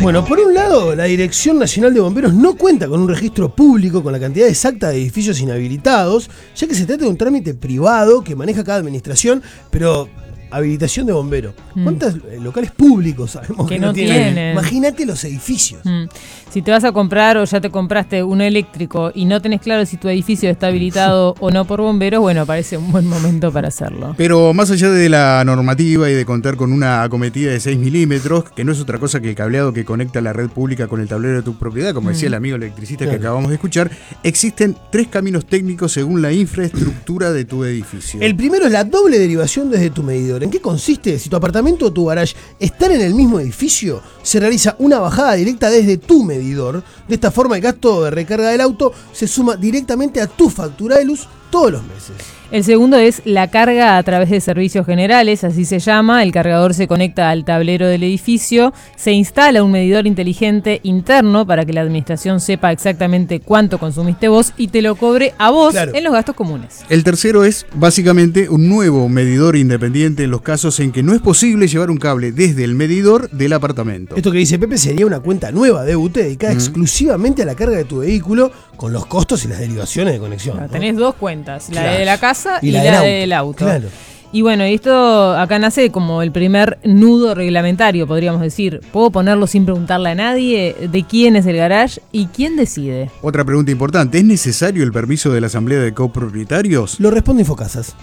Bueno, por un lado, la Dirección Nacional de Bomberos no cuenta con un registro público con la cantidad exacta de edificios inhabilitados, ya que se trata de un trámite privado que maneja cada administración, pero habilitación de bombero. ¿Cuántos locales públicos sabemos que no tienen? Imagínate los edificios. Si te vas a comprar o ya te compraste un eléctrico y no tenés claro si tu edificio está habilitado o no por bomberos, bueno, parece un buen momento para hacerlo. Pero más allá de la normativa y de contar con una acometida de 6 milímetros, que no es otra cosa que el cableado que conecta la red pública con el tablero de tu propiedad, como decía el amigo electricista que acabamos de escuchar, existen 3 caminos técnicos según la infraestructura de tu edificio. El primero es la doble derivación desde tu medidor. ¿En qué consiste? Si tu apartamento o tu garage están en el mismo edificio, se realiza una bajada directa desde tu medidor. De esta forma, el gasto de recarga del auto se suma directamente a tu factura de luz todos los meses. El segundo es la carga a través de servicios generales, así se llama. El cargador se conecta al tablero del edificio, se instala un medidor inteligente interno para que la administración sepa exactamente cuánto consumiste vos y te lo cobre a vos en los gastos comunes. El tercero es básicamente un nuevo medidor independiente en los casos en que no es posible llevar un cable desde el medidor del apartamento. Esto que dice Pepe sería una cuenta nueva de UTE dedicada exclusivamente a la carga de tu vehículo con los costos y las derivaciones de conexión. ¿no? Tenés dos cuentas, la de la casa y la del auto. Claro. Y bueno, esto acá nace como el primer nudo reglamentario, podríamos decir. ¿Puedo ponerlo sin preguntarle a nadie de quién es el garage y quién decide? Otra pregunta importante, ¿es necesario el permiso de la asamblea de copropietarios? Lo responde Infocasas.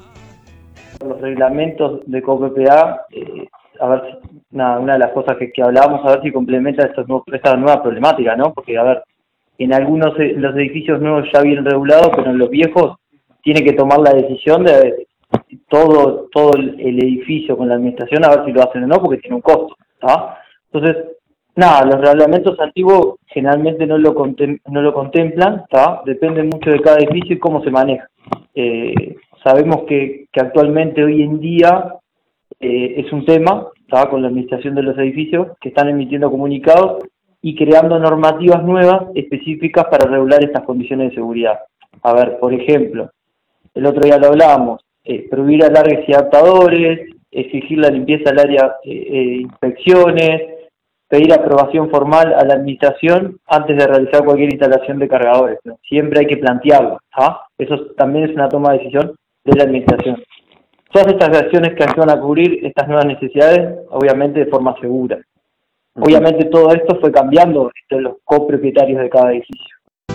Los reglamentos de COPPA, a ver, una de las cosas que hablábamos, a ver si complementa esta nueva problemática, ¿no? Porque, a ver, en algunos los edificios nuevos ya vienen regulados, pero en los viejos tiene que tomar la decisión de todo el edificio con la administración a ver si lo hacen o no, porque tiene un costo, ¿tá? Entonces, los reglamentos antiguos generalmente no lo contemplan, ¿tá? Depende mucho de cada edificio y cómo se maneja. Sabemos que actualmente, hoy en día, es un tema, ¿tá? Con la administración de los edificios, que están emitiendo comunicados y creando normativas nuevas específicas para regular estas condiciones de seguridad. A ver, por ejemplo, el otro día lo hablábamos, prohibir alargues y adaptadores, exigir la limpieza del área, inspecciones, pedir aprobación formal a la administración antes de realizar cualquier instalación de cargadores, ¿no? Siempre hay que plantearlo, ¿ah? Eso también es una toma de decisión de la administración. Todas estas acciones que ayudan a cubrir estas nuevas necesidades, obviamente de forma segura. Obviamente todo esto fue cambiando entre los copropietarios de cada edificio.